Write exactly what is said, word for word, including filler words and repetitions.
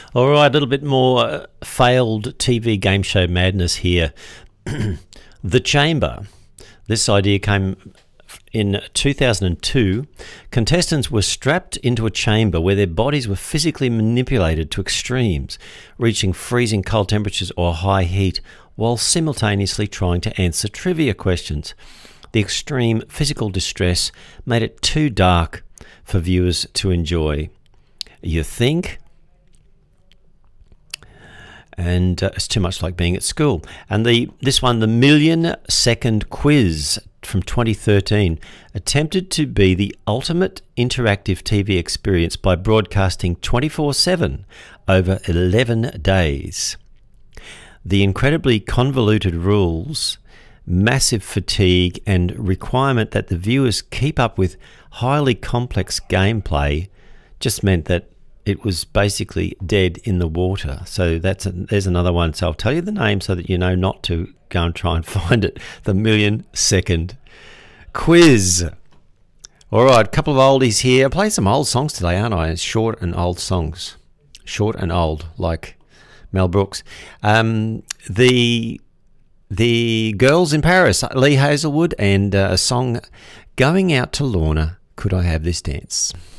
All right, a little bit more uh, failed T V game show madness here. The Chamber. This idea came in two thousand two. Contestants were strapped into a chamber where their bodies were physically manipulated to extremes, reaching freezing cold temperatures or high heat, while simultaneously trying to answer trivia questions. The extreme physical distress made it too dark for viewers to enjoy. You think? And uh, it's too much like being at school. And the this one, the Million Second Quiz from twenty thirteen, attempted to be the ultimate interactive T V experience by broadcasting twenty-four seven over eleven days. The incredibly convoluted rules, massive fatigue, and requirement that the viewers keep up with highly complex gameplay just meant that it was basically dead in the water. So that's a, there's another one. So I'll tell you the name so that you know not to go and try and find it. The Million Second Quiz. All right, a couple of oldies here. I play some old songs today, aren't I? Short and old songs. Short and old, like Mel Brooks. Um, the the Girls in Paris, Lee Hazelwood, and uh, a song, Going Out to Lorna, Could I Have This Dance?